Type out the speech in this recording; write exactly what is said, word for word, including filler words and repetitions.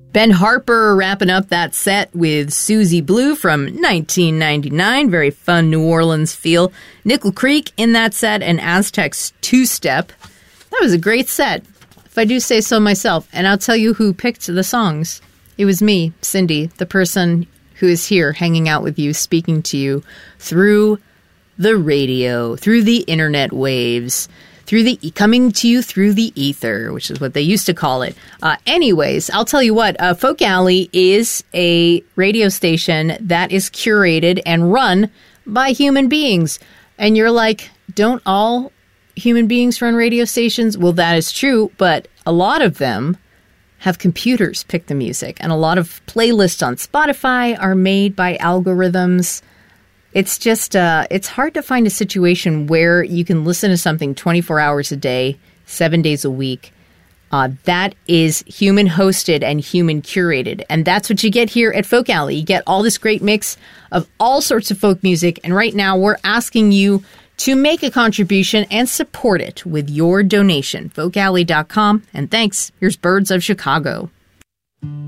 Ben Harper wrapping up that set with Susie Blue from nineteen ninety-nine. Very fun New Orleans feel. Nickel Creek in that set and Aztec's Two-Step. That was a great set, if I do say so myself. And I'll tell you who picked the songs. It was me, Cindy, the person who is here hanging out with you, speaking to you through the radio, through the internet waves, through the coming to you through the ether, which is what they used to call it. Uh, anyways, I'll tell you what, uh, Folk Alley is a radio station that is curated and run by human beings. And you're like, don't all human beings run radio stations? Well, that is true, but a lot of them have computers pick the music, and a lot of playlists on Spotify are made by algorithms. It's just, uh, it's hard to find a situation where you can listen to something twenty-four hours a day, seven days a week. Uh, that is human hosted and human curated. And that's what you get here at Folk Alley. You get all this great mix of all sorts of folk music. And right now we're asking you to make a contribution and support it with your donation. folk alley dot com. And thanks. Here's Birds of Chicago.